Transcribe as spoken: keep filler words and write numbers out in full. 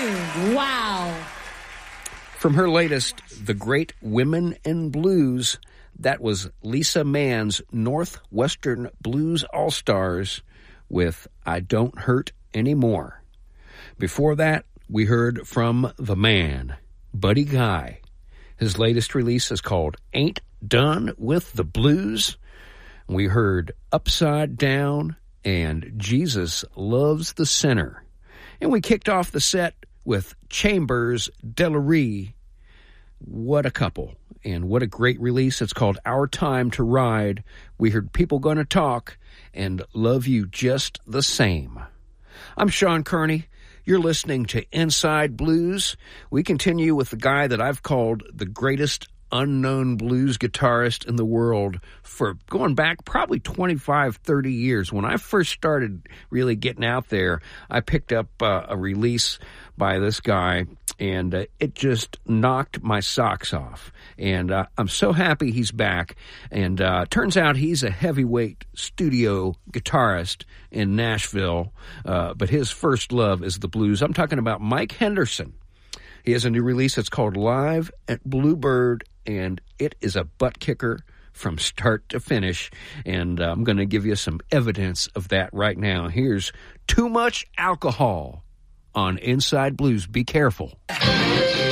Oh, wow. From her latest, The Great Women in Blues, that was Lisa Mann's Northwestern Blues All-Stars with I Don't Hurt Anymore. Before that, we heard from the man, Buddy Guy. His latest release is called Ain't Done with the Blues. We heard Upside Down and Jesus Loves the Sinner. And we kicked off the set with Chambers Delary. What a couple. And what a great release. It's called Our Time to Ride. We heard People Gonna Talk and Love You Just the Same. I'm Sean Kearney. You're listening to Inside Blues. We continue with the guy that I've called the greatest unknown blues guitarist in the world for going back probably twenty-five, thirty years. When I first started really getting out there, I picked up uh, a release by this guy, and uh, it just knocked my socks off. And uh, I'm so happy he's back. And uh, turns out he's a heavyweight studio guitarist in Nashville, uh, but his first love is the blues. I'm talking about Mike Henderson. He has a new release that's called Live at Bluebird, and it is a butt kicker from start to finish. And uh, I'm going to give you some evidence of that right now. Here's Too Much Alcohol on Inside Blues. Be careful.